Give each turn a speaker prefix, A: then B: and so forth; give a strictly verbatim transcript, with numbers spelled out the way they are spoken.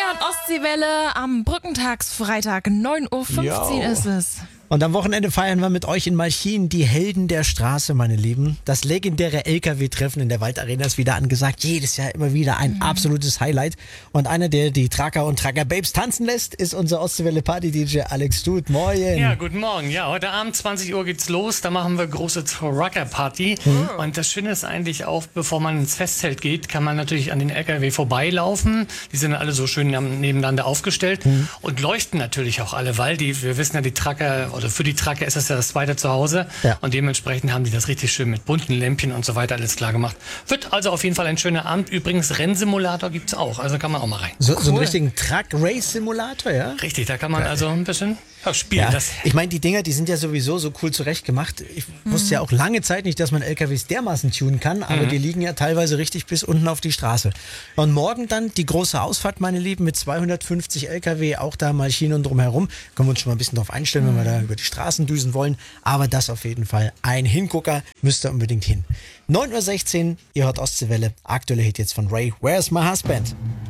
A: Ihr hört Ostseewelle am Brückentagsfreitag, neun Uhr fünfzehn
B: Jo.
A: ist es.
B: Und am Wochenende feiern wir mit euch in Malchin die Helden der Straße, meine Lieben. Das legendäre L K W-Treffen in der Waldarena ist wieder angesagt. Jedes Jahr immer wieder ein mhm. absolutes Highlight. Und einer, der die Trucker und Trucker-Babes tanzen lässt, ist unser Ostseewelle-Party-D J Alex Stut. Moin.
C: Ja, guten Morgen. Ja, heute Abend zwanzig Uhr geht's los. Da machen wir große Trucker-Party. Mhm. Und das Schöne ist eigentlich auch, bevor man ins Festzelt geht, kann man natürlich an den L K W vorbeilaufen. Die sind alle so schön nebeneinander aufgestellt mhm. und leuchten natürlich auch alle, weil die, wir wissen ja, die Trucker oder für die Trucker ist das ja das zweite Zuhause ja. und dementsprechend haben die das richtig schön mit bunten Lämpchen und so weiter alles klar gemacht. Wird also auf jeden Fall ein schöner Abend. Übrigens, Rennsimulator gibt's auch, also kann man auch mal rein.
B: So, cool. so einen richtigen Truck-Race-Simulator, ja?
C: Richtig, da kann man ja. also ein bisschen ja, spielen.
B: Ja.
C: Das.
B: Ich meine, die Dinger, die sind ja sowieso so cool zurechtgemacht. Ich mhm. wusste ja auch lange Zeit nicht, dass man L K Ws dermaßen tunen kann, aber mhm. die liegen ja teilweise richtig bis unten auf die Straße. Und morgen dann die große Ausfahrt, meine Lieben, mit zweihundertfünfzig L K W, auch da Malchin und drumherum. Können wir uns schon mal ein bisschen drauf einstellen, mhm. wenn wir da über die Straßen düsen wollen. Aber das auf jeden Fall ein Hingucker, müsst ihr unbedingt hin. neun Uhr sechzehn, ihr hört Ostseewelle. Aktuelle Hit jetzt von Ray, Where's My Husband?